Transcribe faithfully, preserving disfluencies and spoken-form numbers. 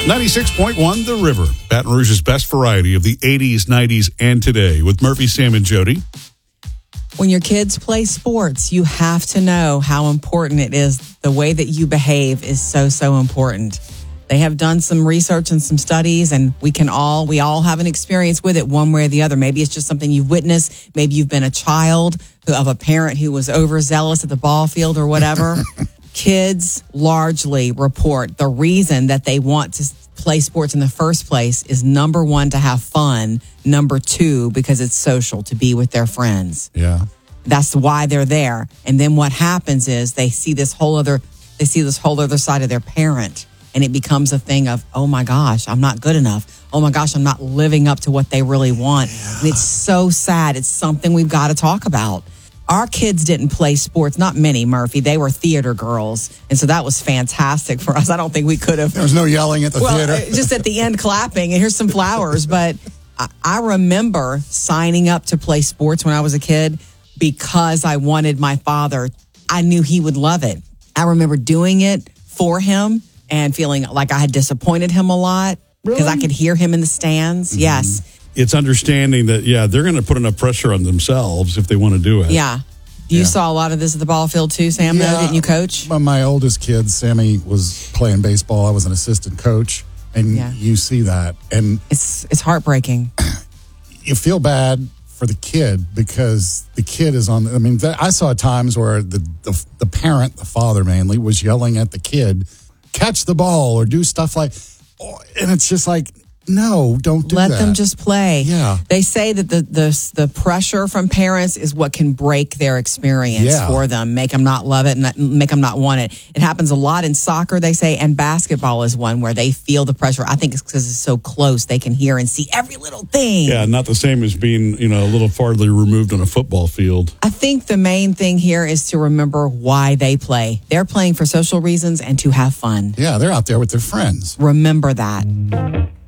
ninety-six point one The River, Baton Rouge's best variety of the eighties, nineties, and today with Murphy, Sam, and Jody. When your kids play sports, you have to know how important it is. The way that you behave is so, so important. They have done some research and some studies, and we can all, we all have an experience with it one way or the other. Maybe it's just something you've witnessed. Maybe you've been a child of a parent who was overzealous at the ball field or whatever. Kids largely report the reason that they want to play sports in the first place is number one, to have fun. Number two, because it's social, to be with their friends. Yeah. That's why they're there. And then what happens is they see this whole other, they see this whole other side of their parent. And it becomes a thing of, oh my gosh, I'm not good enough. Oh my gosh, I'm not living up to what they really want. Yeah. And it's so sad. It's something we've got to talk about. Our kids didn't play sports, not many, Murphy. They were theater girls. And so that was fantastic for us. I don't think we could have. There was no yelling at the well, theater. Just at the end clapping, and here's some flowers. But I, I remember signing up to play sports when I was a kid because I wanted my father. I knew he would love it. I remember doing it for him and feeling like I had disappointed him a lot because Really? I could hear him in the stands. Mm-hmm. Yes. It's understanding that, yeah, they're going to put enough pressure on themselves if they want to do it. Yeah. You Yeah. saw a lot of this at the ball field too, Sam, though, didn't you, Coach? My, my oldest kid, Sammy, was playing baseball. I was an assistant coach, and Yeah. you see that. And It's it's heartbreaking. you feel bad for the kid because the kid is on. I mean, th- I saw times where the, the the parent, the father mainly, was yelling at the kid, "Catch the ball" or do stuff like, oh, and it's just like, no, don't do Let that. them just play. Yeah. They say that the, the the pressure from parents is what can break their experience Yeah. for them, make them not love it and not, make them not want it. It happens a lot in soccer, they say, and basketball is one where they feel the pressure. I think it's because it's so close. They can hear and see every little thing. Yeah, not the same as being, you know, a little farther removed on a football field. I think the main thing here is to remember why they play. They're playing for social reasons and to have fun. Yeah, they're out there with their friends. Remember that.